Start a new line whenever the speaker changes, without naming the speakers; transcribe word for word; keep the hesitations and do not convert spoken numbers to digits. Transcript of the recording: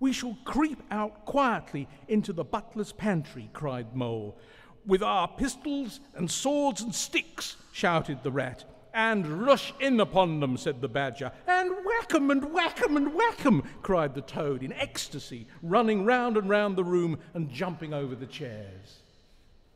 "We shall creep out quietly into the butler's pantry," cried Mole. "With our pistols and swords and sticks," shouted the Rat. "And rush in upon them," said the Badger. "And whack 'em and whack 'em and whack 'em," cried the Toad in ecstasy, running round and round the room and jumping over the chairs.